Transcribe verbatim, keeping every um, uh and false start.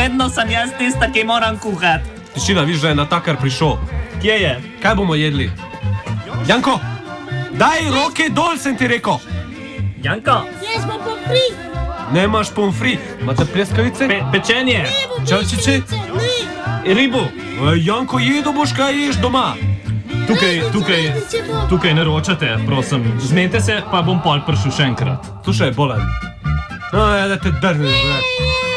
Vedno sem jaz tista, ki moram kuhati. Tišina, viš, da je natakar prišel. Kje je? Kaj bomo jedli? Janko, daj roke dol, sem ti rekel. Janko? Jaz bom pomfri. Nemaš pomfri. Imate pleskavice? Pe pečenje? Čavčiče? Ribu? Janko, jedo boš, kaj ješ doma. Tukaj, tukaj, tukaj ne ročate, prosim. Zmenite se, pa bom pol prišel še enkrat. Slušaj, bolan. No, ja, da te drneš,